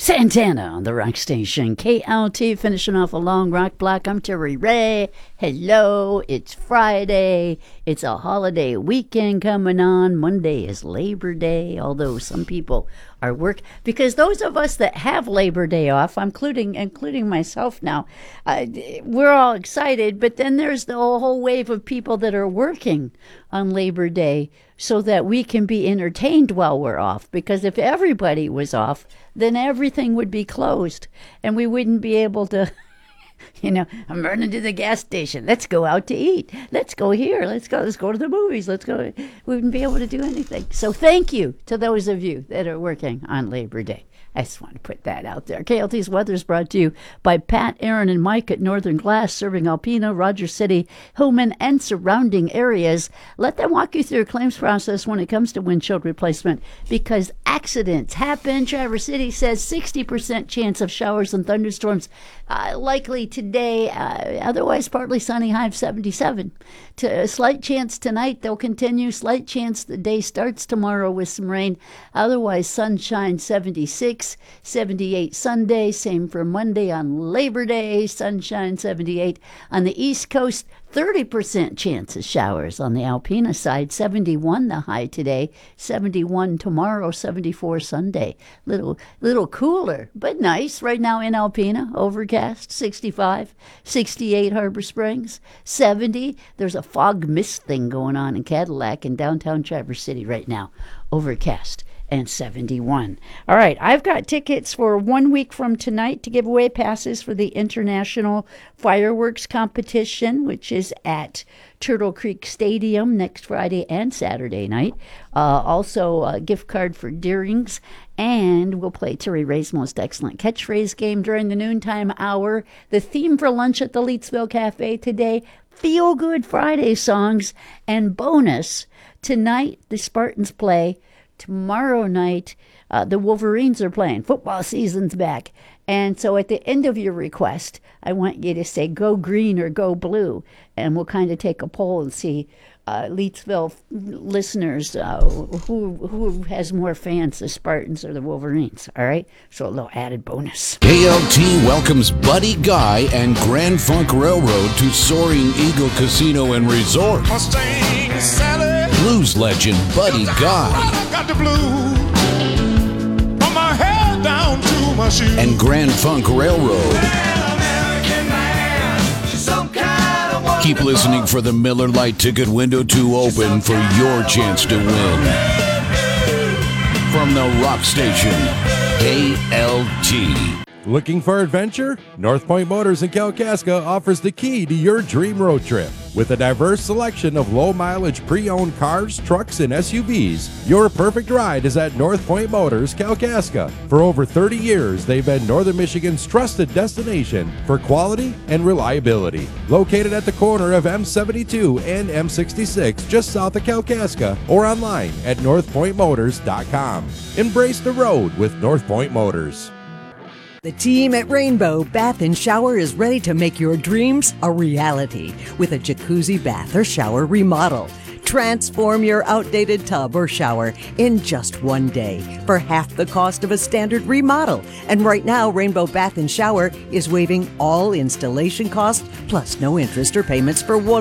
Santana on the rock station. KLT finishing off a long rock block. I'm Terry Ray. Hello, it's Friday. It's a holiday weekend coming on. Monday is Labor Day, although some people are because those of us that have Labor Day off, including myself now, we're all excited, but then there's the whole wave of people that are working on Labor Day so that we can be entertained while we're off, because if everybody was off, then everything would be closed and we wouldn't be able to I'm running to the gas station. Let's go out to eat. Let's go here. Let's go to the movies. Let's go. We wouldn't be able to do anything. So thank you to those of you that are working on Labor Day. I just want to put that out there. KLT's weather is brought to you by Pat, Aaron, and Mike at Northern Glass, serving Alpena, Rogers City, Hillman, and surrounding areas. Let them walk you through your claims process when it comes to windshield replacement, because accidents happen. Traverse City says 60% chance of showers and thunderstorms likely today. Otherwise, partly sunny, high of 77. A slight chance tonight. They'll continue. Slight chance the day starts tomorrow with some rain. Otherwise, sunshine, 76. 78 Sunday, same for Monday on Labor Day, sunshine 78. On the East Coast, 30% chance of showers on the Alpena side, 71 the high today, 71 tomorrow, 74 Sunday. Little cooler, but nice right now in Alpena, overcast, 65, 68 Harbor Springs, 70. There's a fog mist thing going on in Cadillac in downtown Traverse City right now, overcast. And 71. All right, I've got tickets for 1 week from tonight to give away, passes for the International Fireworks Competition, which is at Turtle Creek Stadium next Friday and Saturday night. Also, a gift card for Deering's. And we'll play Terry Ray's Most Excellent Catchphrase game during the noontime hour. The theme for lunch at the Leetsville Cafe today, Feel Good Friday songs. And bonus, tonight the Spartans play. Tomorrow night, the Wolverines are playing. Football season's back. And so at the end of your request, I want you to say go green or go blue. And we'll kind of take a poll and see Leetsville listeners who has more fans, the Spartans or the Wolverines. All right? So a little added bonus. KLT welcomes Buddy Guy and Grand Funk Railroad to Soaring Eagle Casino and Resort. Mustang Sally. Blues legend Buddy Guy. Got the blues from my head down to my shoes. And Grand Funk Railroad. Keep listening for the Miller Lite ticket window to open for your chance to win. From the rock station, KLT. Looking for adventure? North Point Motors in Kalkaska offers the key to your dream road trip. With a diverse selection of low-mileage pre-owned cars, trucks, and SUVs, your perfect ride is at North Point Motors, Kalkaska. For over 30 years, they've been Northern Michigan's trusted destination for quality and reliability. Located at the corner of M72 and M66, just south of Kalkaska, or online at northpointmotors.com. Embrace the road with North Point Motors. The team at Rainbow Bath and Shower is ready to make your dreams a reality with a jacuzzi bath or shower remodel. Transform your outdated tub or shower in just one day for half the cost of a standard remodel. And right now, Rainbow Bath and Shower is waiving all installation costs plus no interest or payments for 1